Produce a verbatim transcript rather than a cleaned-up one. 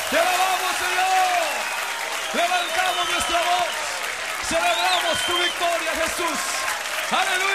Te alabamos, Señor. Levantamos nuestra voz. Celebramos tu victoria, Jesús. Aleluya.